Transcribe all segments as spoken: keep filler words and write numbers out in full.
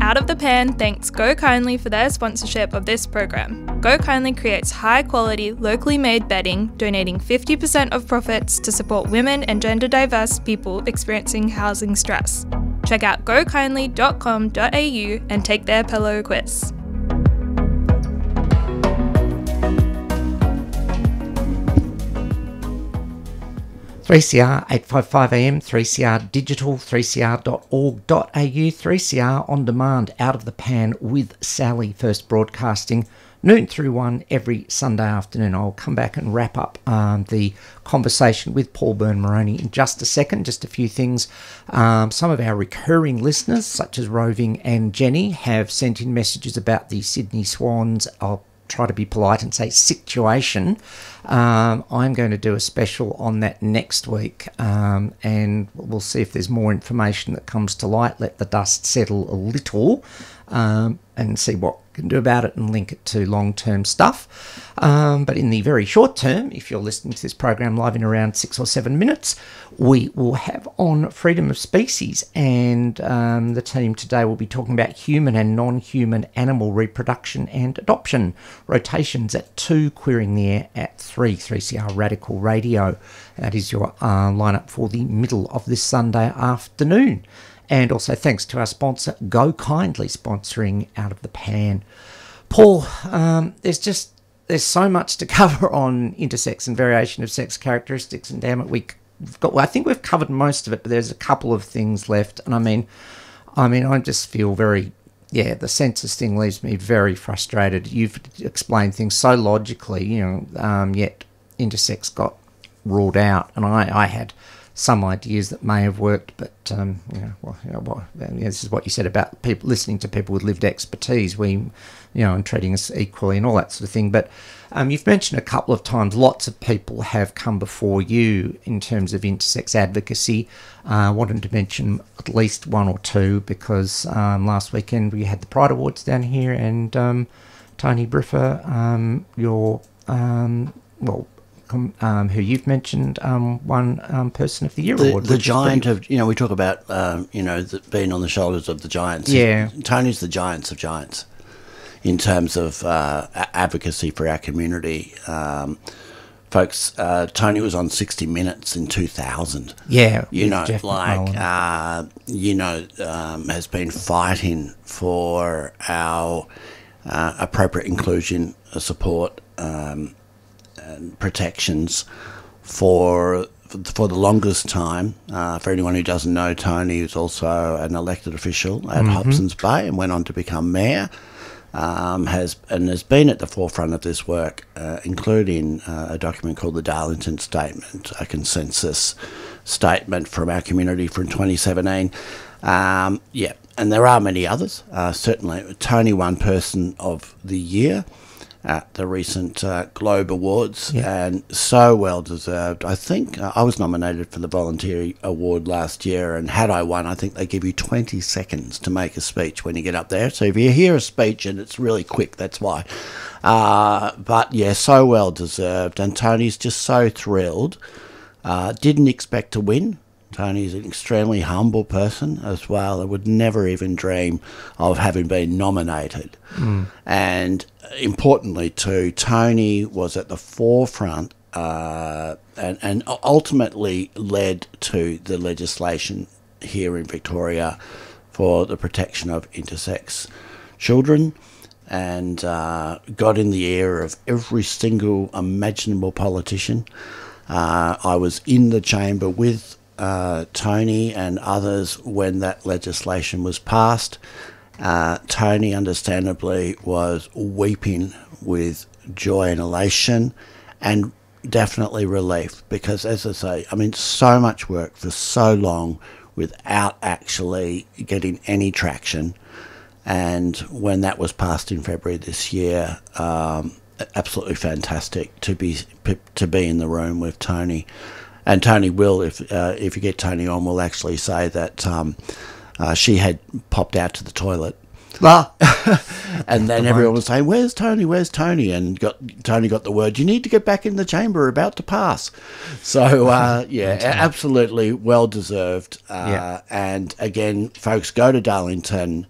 Out of the Pan thanks Go Kindly for their sponsorship of this program. Go Kindly creates high-quality, locally made bedding, donating fifty percent of profits to support women and gender-diverse people experiencing housing stress. Check out go kindly dot com dot a u and take their pillow quiz. three C R eight fifty-five A M, three C R Digital, three C R dot org dot a u, three C R On Demand, Out of the Pan with Sally, first broadcasting noon through one every Sunday afternoon. I'll come back and wrap up um, the conversation with Paul Byrne-Moroney in just a second. Just a few things. Um, some of our recurring listeners, such as Roving and Jenny, have sent in messages about the Sydney Swans. I'll try to be polite and say situation. Um, I'm going to do a special on that next week, um, and we'll see if there's more information that comes to light. Let the dust settle a little, um, and see what we can do about it and link it to long-term stuff. Um, but in the very short term, if you're listening to this program live in around six or seven minutes, we will have on freedom of species, and um, the team today will be talking about human and non-human animal reproduction and adoption. Rotations at two, Queering the Air at three, three C R Radical Radio. That is your uh, lineup for the middle of this Sunday afternoon. And also thanks to our sponsor, Go Kindly, sponsoring Out of the Pan. Paul, um, there's just there's so much to cover on intersex and variation of sex characteristics, and damn it, we We've got, well, I think we've covered most of it, but there's a couple of things left. And I mean, I mean, I just feel very, yeah, the census thing leaves me very frustrated. You've explained things so logically, you know, um, yet intersex got ruled out. And I, I had some ideas that may have worked, but, um, you know, well, you know, well, yeah, this is what you said about people listening to people with lived expertise, we, you know, and treating us equally and all that sort of thing. But Um, you've mentioned a couple of times lots of people have come before you in terms of intersex advocacy. I uh, wanted to mention at least one or two because um, last weekend we had the Pride Awards down here, and um, Tony Briffa, um, your, um, well, um, um, who you've mentioned, um, won um, Person of the Year the, award. The giant of, you know, we talk about, um, you know, the, being on the shoulders of the giants. Yeah. Tony's the giants of giants. In terms of uh, advocacy for our community, um, folks, uh, Tony was on sixty minutes in two thousand. Yeah, you know, Jeff like uh, you know, um, has been fighting for our uh, appropriate inclusion, uh, support, um, and protections for for the longest time. Uh, for anyone who doesn't know, Tony is also an elected official at mm-hmm. Hobsons Bay and went on to become mayor. Um, has and has been at the forefront of this work, uh, including uh, a document called the Darlington Statement, a consensus statement from our community from twenty seventeen. Um, yeah, and there are many others. Uh, certainly, Tony won Person of the Year at the recent uh, Globe Awards, yeah. and so well deserved. I think uh, I was nominated for the Volunteer Award last year, and had I won, I think they give you twenty seconds to make a speech when you get up there. So if you hear a speech and it's really quick, that's why. Uh, but yeah, so well deserved, and Tony's just so thrilled. Uh, didn't expect to win. Tony's an extremely humble person as well. I would never even dream of having been nominated. Mm. And importantly too, Tony was at the forefront uh, and, and ultimately led to the legislation here in Victoria for the protection of intersex children, and uh, got in the ear of every single imaginable politician. Uh, I was in the chamber with Uh, Tony and others when that legislation was passed. Uh, Tony, understandably, was weeping with joy and elation, and definitely relief, because, as I say, I mean, so much work for so long without actually getting any traction. And when that was passed in February this year, um, absolutely fantastic to be to be in the room with Tony. And Tony will, if uh, if you get Tony on, will actually say that um, uh, she had popped out to the toilet. Ah. And then everyone was saying, where's Tony, where's Tony? And got Tony got the word, you need to get back in the chamber, about to pass. So, uh, yeah, absolutely well-deserved. Uh, yeah. And, again, folks, go to Darlington.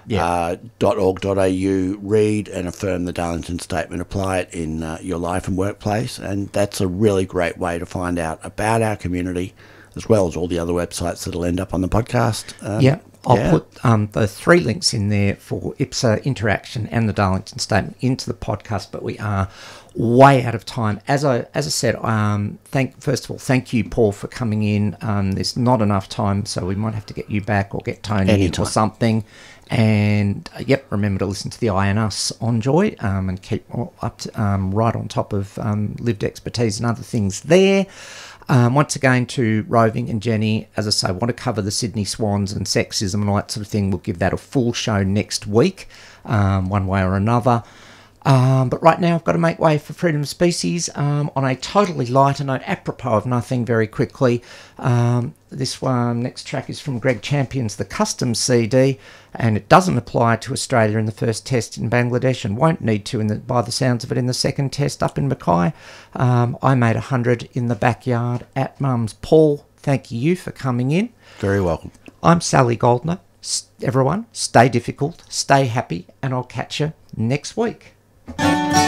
Yeah. uh, .org.au, read and affirm the Darlington Statement, apply it in uh, your life and workplace, and that's a really great way to find out about our community, as well as all the other websites that'll end up on the podcast. Um, yeah, I'll yeah. put um, the three links in there for I P S A Interaction and the Darlington Statement into the podcast, but we are way out of time. As I as I said, um, thank first of all, thank you, Paul, for coming in. Um, there's not enough time, so we might have to get you back or get Tony Anytime. in or something. And uh, yep, remember to listen to the I N us on Joy um, and keep up to, um, right on top of um, lived expertise and other things there. Um, once again, to Roving and Jenny, as I say, want to cover the Sydney Swans and sexism and all that sort of thing. We'll give that a full show next week, um, one way or another. Um, but right now, I've got to make way for Freedom of Species um, on a totally lighter note, apropos of nothing, very quickly. Um, this one, next track is from Greg Champion's The Custom C D, and it doesn't apply to Australia in the first test in Bangladesh and won't need to, in the, by the sounds of it, in the second test up in Mackay. Um, I made one hundred in the backyard at Mum's. Paul, thank you for coming in. Very welcome. I'm Sally Goldner. S- everyone, stay difficult, stay happy, and I'll catch you next week.